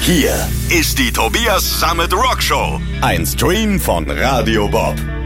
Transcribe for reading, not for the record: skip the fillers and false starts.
Hier ist die Tobias Sammet Rock Show. Ein Stream von Radio Bob.